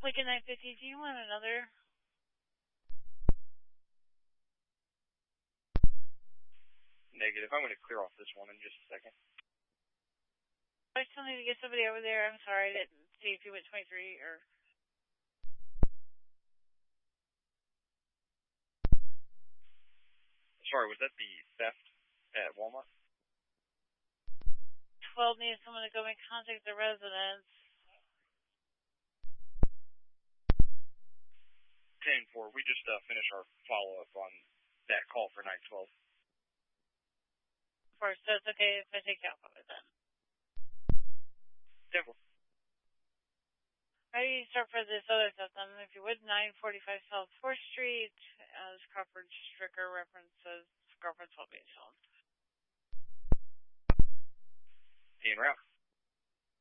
Lincoln 950, do you want another? Negative. I'm going to clear off this one in just a second. I still need to get somebody over there. I'm sorry, I didn't see if you went 23 or... Sorry, was that the theft at Walmart? 12 needs someone to go and contact the residents. 10-4, we just finished our follow-up on that call for 912. Of course, so it's okay if I take you off of it then. 10-4. How do you start for this other stuff then? If you would, 945 South 4th Street, as Crawford Stricker references Crawford 12 Beach Home. En route.